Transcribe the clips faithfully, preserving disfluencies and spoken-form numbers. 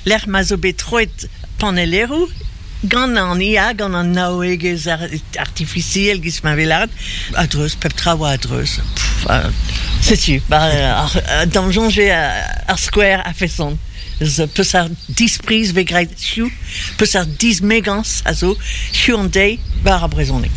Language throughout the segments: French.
L'air mazo betroit paneleru. Gant an ia, gant an naouegez artificiel gis ma velad, adreus, pep trawa adreus. Setu, bah, dans jonge ar square a feson. Peus ar dispriz ve greit chiu, peus ar dis megans a zo, chiu an dei, bar a brezonek.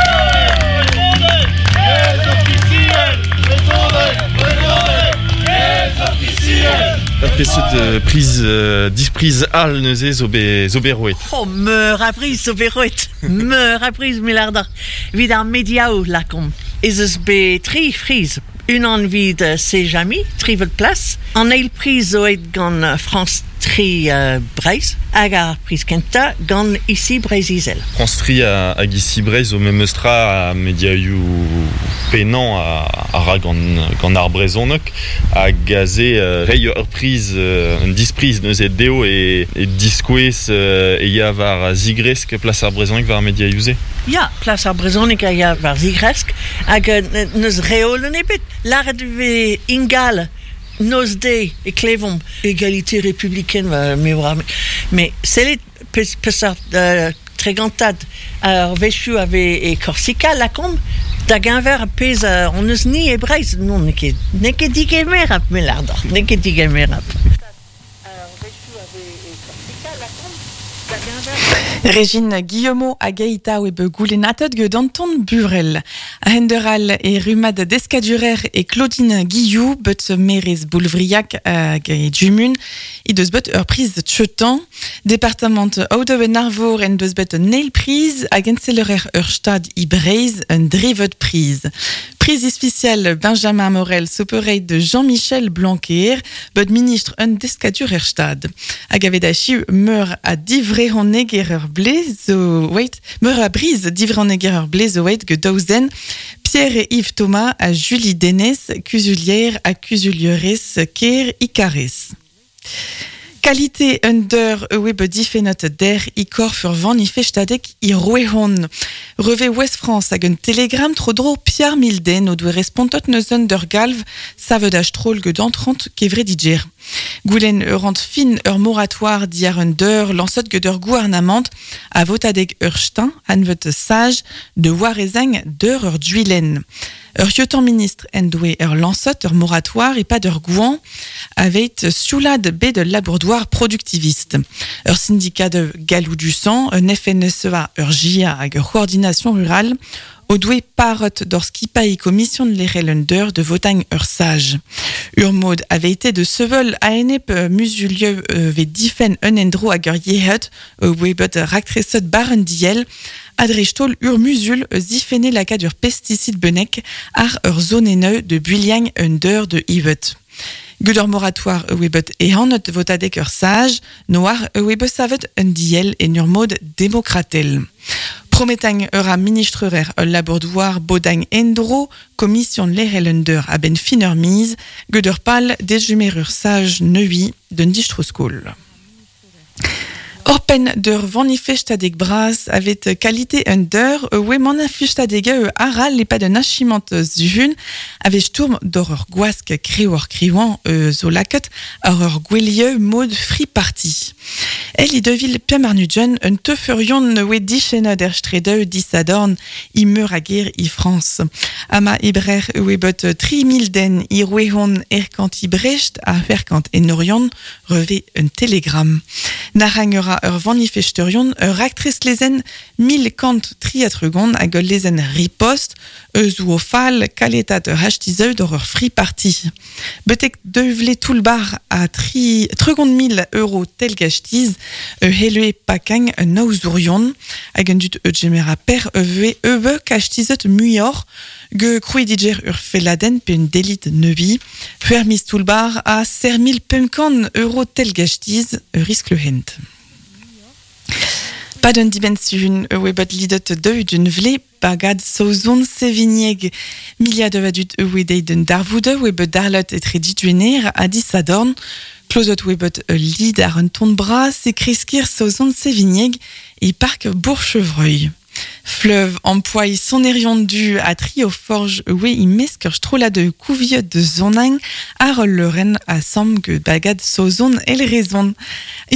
Pesut euh, prise euh, disprise al neuze zo be zo beroet. Oh, meur a prise zo beroet. Meur a prise milardar. Vid ar mediao lakom. Ez eus be tri friz. Un an vid uh, se jami, tri vet plas. An eil prise zo et gant uh, France tri uh, Breiz. Hag ar prise kenta gant ici Breiz izel. France tri a, a ici Breiz zo memeustra a mediaioù penan a, a ra gant, gant ar brezonok a gaze uh, rei ur prise uh, un disprise neuze deo e, e diskouez uh, e ya var zigresk plas ar brezonok var mediaioù-se. Ja, plas ar brezonok a ya var zigresk hag uh, neus reolen ebet. L'aret ve ingal nos de e klevon égalité républicaine mais mais c'est les pesar tregantad ar vechu ave e Corsica la com da ganver pez on eus ni e Breiz non ne ket ne ket dige mer ap melardor ne ket dige mer ap Régine Guillemot a gaita ou ebe goulenatet ge Danton Burel. A henderal e rumad deskadurer e Claudine Guillou bet merez boulevriac a e Jumun e deus bet ur priz tchetan. Departement oude ben arvor en deus bet neil priz a gensellerer ur stad i Breiz un drivet priz. Priz spécial Benjamin Morel sopereit de Jean-Michel Blanquer, bet ministre un deskadurer stad. A gavedachi meur a divrer an egerer blez o wait, meur a briz divrer an egerer blez o wait ge daouzen, Pierre et Yves Thomas a Julie Denès, Cusulière a Cusulieres, Ker Icares. Qualité under web difenot der i kor fur van i festadek i roehon. Reve West France hag un telegram tro dro Pierre Milden o dwe respontot neus under galv savet a strol ge d'entrant kevre diger. Goulen eurant fin ur moratoire di ar under lansot ge d'ur gouarnament a votadeg ur stin an vet sage de warezang d'ur ur duilen. Ur yotan ministre en doue ur lansot ur moratoire e pas d'ur gouan avec soulad be de labourdoir productiviste. Ur syndicat de galou du sang, un F N S E A ur J A hag ur coordination rurale o doue parot d'or skipai commission de l'erelender de votagn ur sage. Ur mod avait été de sevel a enep musulieu ve difen un endro hag ur yehet o webet raktreset baren diel adrejtol ur musul zifene laka ur pesticide benek ar ur zoneneu de builiang under de ivet. Gud ur moratoire e webet e hanot votadek ur sage, noir e webet savet un diel en ur mod démocratel. Prometang ur a ministrerer ul labourdoir bodang endro, commission l'erelender a ben fin ur miz, gud ur pal dejumer ur sage neui d'un distro-skol. Orpen d'ur vanifestadeg bras avet qualité under e we manifestadega e aral e pa de nachiment zuhun ave stourm d'or ur gwask kreo ur kriouan e zo laket ar ur gwelieu mod free party. El i devil pia marnudjen un teufurion ne we dichena der stredeu disadorn i meur a ger i France. Ama ibrer e we bet tri mil den i roehon erkant i brecht a verkant en orion reve un telegram. Narangera ur vanifesterion ur actrice lezen mil kant triatrugon hag ul lezen ripost eus ou o fal kaletat ur hastizeu d'or ur free party. Betek devle toulbar a tri tregond mil euro tel gachtiz e helue pakang un aouzurion hag un dut e gemera per eue eue kachtizet muior ge krouidiger ur feladen pe un delit neubi fermis toulbar a ser mil pemkan euro tel gachtiz e risk le hent. Pas d'un dimension e webet lidet deu d'un vle bagad sauzon sevinieg milia de vadut e wedei d'un darvoude webet darlot etre dituener a disadorn closot webet e lid ar un ton bras se kreskir sauzon sevinieg e parc Bourchevreuil. Fleuve empoigne son erion du à Trioforge we i mesk ur strola de couvieux de zonang ar le ren a sam que bagad sauzon el rezon.